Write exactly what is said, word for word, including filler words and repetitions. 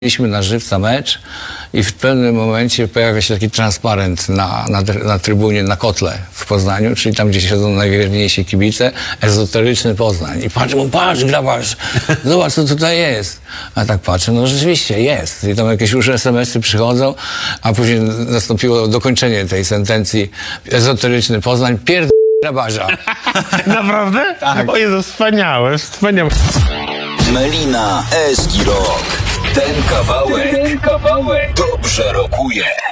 Mieliśmy na żywca mecz i w pewnym momencie pojawia się taki transparent na, na, na trybunie, na kotle w Poznaniu, czyli tam, gdzie siedzą najwierniejsi kibice, ezoteryczny Poznań. I patrzę, mu, patrz, grabarz, zobacz, co tutaj jest. A tak patrzę, no rzeczywiście jest. I tam jakieś już es em esy przychodzą, a później nastąpiło dokończenie tej sentencji. Ezoteryczny Poznań, pierd... grabarza. Naprawdę? Tak. O Jezu, wspaniałe, wspaniałe. Melina S. Rock. Ten kawałek, ten kawałek dobrze rokuje.